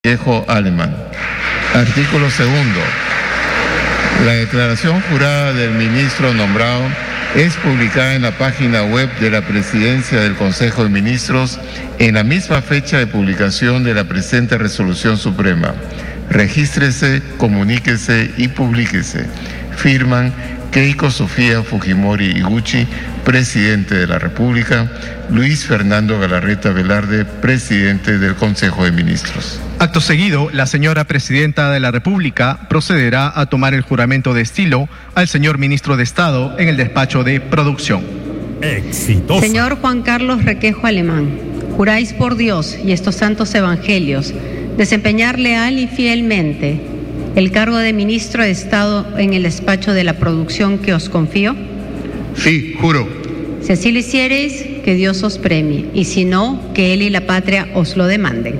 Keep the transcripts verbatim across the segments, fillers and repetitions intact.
Vallejo Alemán. Artículo segundo. La declaración jurada del ministro nombrado es publicada en la página web de la Presidencia del Consejo de Ministros en la misma fecha de publicación de la presente resolución suprema. Regístrese, comuníquese y publíquese. Firman Keiko Sofía Fujimori Iguchi, Presidente de la República; Luis Fernando Galarreta Velarde, Presidente del Consejo de Ministros. Acto seguido, la señora Presidenta de la República procederá a tomar el juramento de estilo al señor Ministro de Estado en el despacho de producción. Exitosa. Señor Juan Carlos Requejo Alemán, juráis por Dios y estos santos evangelios desempeñar leal y fielmente el cargo de Ministro de Estado en el despacho de la producción que os confío. Sí, juro. Si así lo hiciereis, que Dios os premie, y si no, que Él y la patria os lo demanden.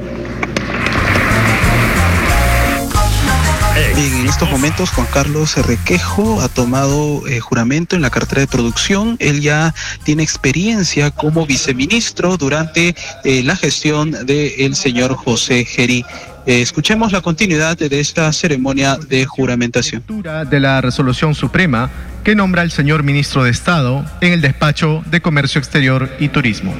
Bien, en estos momentos Juan Carlos Requejo ha tomado eh, juramento en la cartera de producción. Él ya tiene experiencia como viceministro durante eh, la gestión del señor José Gerí. Eh, escuchemos la continuidad de esta ceremonia de juramentación. De la resolución suprema que nombra al señor Ministro de Estado en el despacho de Comercio Exterior y Turismo.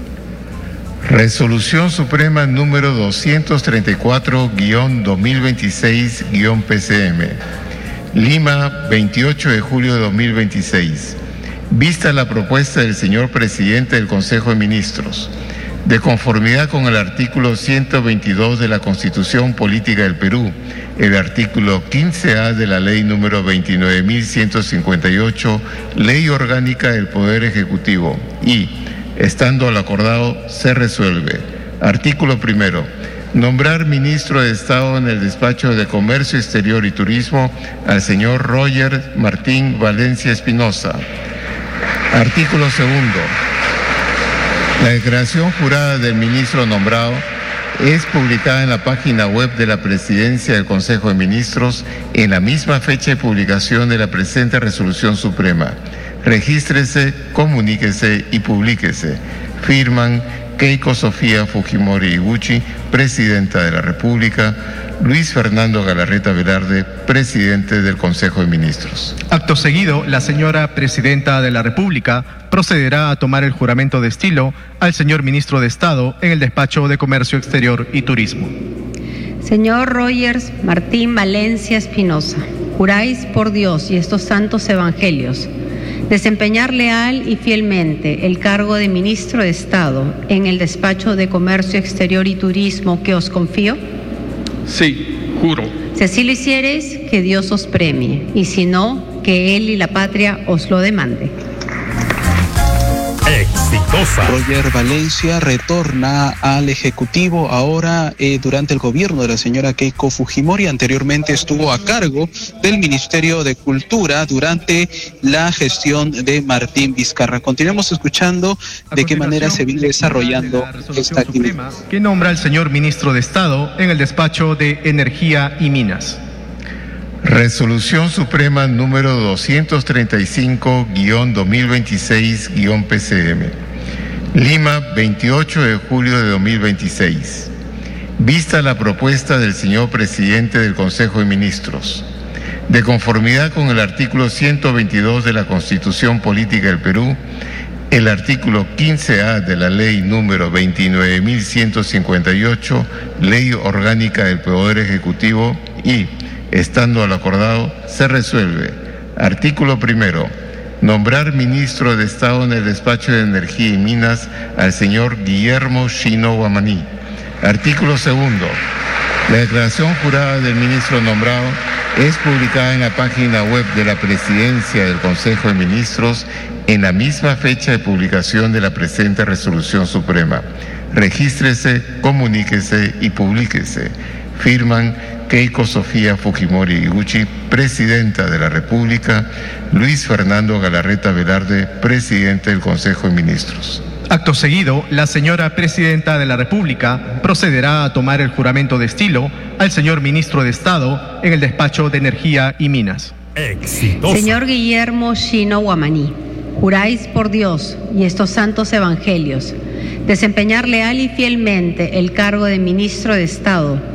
Resolución Suprema número doscientos treinta y cuatro guión dos mil veintiséis guión P C M. Lima, veintiocho de julio de dos mil veintiséis. Vista la propuesta del señor Presidente del Consejo de Ministros, de conformidad con el artículo ciento veintidós de la Constitución Política del Perú, el artículo quince A de la Ley número veintinueve mil ciento cincuenta y ocho, Ley Orgánica del Poder Ejecutivo, y, estando al acordado, se resuelve. Artículo primero. Nombrar ministro de Estado en el despacho de Comercio Exterior y Turismo al señor Roger Martín Valencia Espinosa. Artículo segundo. La declaración jurada del ministro nombrado es publicada en la página web de la Presidencia del Consejo de Ministros en la misma fecha de publicación de la presente resolución suprema. Regístrese, comuníquese y publíquese. Firman Keiko Sofía Fujimori Iguchi, Presidenta de la República; Luis Fernando Galarreta Velarde, Presidente del Consejo de Ministros. Acto seguido, la señora Presidenta de la República procederá a tomar el juramento de estilo al señor Ministro de Estado en el despacho de Comercio Exterior y Turismo. Señor Rogers Martín Valencia Espinosa, juráis por Dios y estos santos evangelios desempeñar leal y fielmente el cargo de Ministro de Estado en el despacho de Comercio Exterior y Turismo que os confío. Sí, juro. Si así lo hiciereis, que Dios os premie, y si no, que Él y la patria os lo demande. Exitosa. Roger Valencia retorna al Ejecutivo ahora eh, durante el gobierno de la señora Keiko Fujimori. Anteriormente estuvo a cargo del Ministerio de Cultura durante la gestión de Martín Vizcarra. Continuamos escuchando de qué manera se viene desarrollando esta actividad. Que nombra al señor Ministro de Estado en el despacho de Energía y Minas. Resolución Suprema número doscientos treinta y cinco guión dos mil veintiséis guión P C M. Lima, veintiocho de julio de dos mil veintiséis. Vista la propuesta del señor Presidente del Consejo de Ministros, de conformidad con el artículo ciento veintidós de la Constitución Política del Perú, el artículo quince A de la Ley número veintinueve mil ciento cincuenta y ocho, Ley Orgánica del Poder Ejecutivo, y, estando al acordado, se resuelve. Artículo primero. Nombrar ministro de Estado en el despacho de Energía y Minas al señor Guillermo Shino Guamaní. Artículo segundo. La declaración jurada del ministro nombrado es publicada en la página web de la Presidencia del Consejo de Ministros en la misma fecha de publicación de la presente resolución suprema. Regístrese, comuníquese y publíquese. Firman Keiko Sofía Fujimori Iguchi, Presidenta de la República; Luis Fernando Galarreta Velarde, Presidente del Consejo de Ministros. Acto seguido, la señora Presidenta de la República procederá a tomar el juramento de estilo al señor Ministro de Estado en el despacho de Energía y Minas. Exitosa. Señor Guillermo Shino Guamaní, juráis por Dios y estos santos evangelios desempeñar leal y fielmente el cargo de Ministro de Estado